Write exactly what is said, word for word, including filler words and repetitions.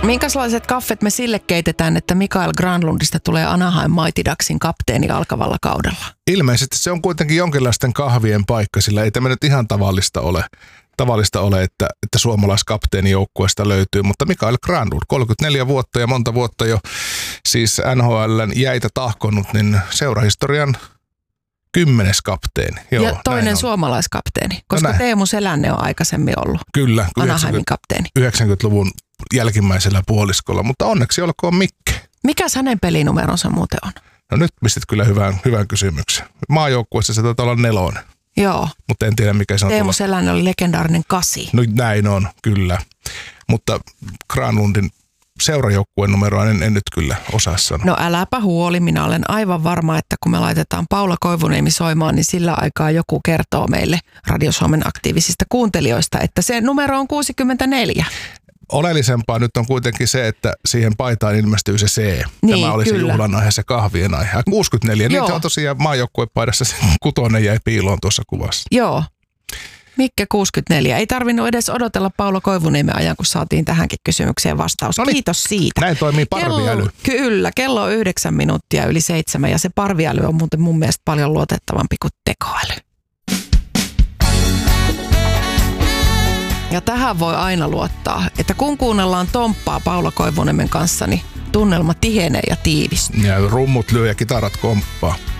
Minkälaiset kaffet me sille keitetään, että Mikael Granlundista tulee Anaheim Mighty Ducksin kapteeni alkavalla kaudella? Ilmeisesti se on kuitenkin jonkinlaisten kahvien paikka, sillä ei tämä nyt ihan tavallista ole, tavallista ole että, että suomalaiskapteeni joukkueesta löytyy. Mutta Mikael Granlund, kolmekymmentäneljä vuotta ja monta vuotta jo siis N H L:n jäitä tahkonut, niin seurahistorian kymmenes kapteeni. Joo, ja toinen suomalaiskapteeni, koska no Teemu Selänne on aikaisemmin ollut kyllä, Anaheimin kapteeni. yhdeksänkymmentäluvun jälkimmäisellä puoliskolla, mutta onneksi olkoon Mikke. Mikäs hänen pelinumeronsa muuten on? No nyt pistit kyllä hyvän, hyvän kysymyksen. Maajoukkueessa se taitaa olla nelonen. Joo. Mutta en tiedä mikä se on. Teemu Selänne oli legendaarinen kasi. No näin on, kyllä. Mutta Granlundin seurajoukkueen numeroa en, en nyt kyllä osaa sanoa. No äläpä huoli, minä olen aivan varma, että kun me laitetaan Paula Koivuniemi soimaan, niin sillä aikaa joku kertoo meille Radio Suomen aktiivisista kuuntelijoista, että se numero on kuusikymmentäneljä. Oleellisempaa nyt on kuitenkin se, että siihen paitaan ilmestyy se C. Niin, Tämä oli kyllä. se juhlan aihe, se kahvien aihe. kuusikymmentäneljä, niin se on tosiaan maajoukkuepaidassa se kutonen jäi piiloon tuossa kuvassa. Joo. Mikke kuusikymmentäneljä. Ei tarvinnut edes odotella Paula Koivuniemen ajan, kun saatiin tähänkin kysymykseen vastaus. Noniin. Kiitos siitä. Näin toimii parviäly. Kello, kyllä, kello on yhdeksän minuuttia yli seitsemän ja se parviäly on muuten mun mielestä paljon luotettavampi kuin tekoäly. Ja tähän voi aina luottaa, että kun kuunnellaan Tomppaa Paula Koivuniemen kanssa, niin tunnelma tihenee ja tiivistyy. Ja rummut lyö ja kitarat komppaa.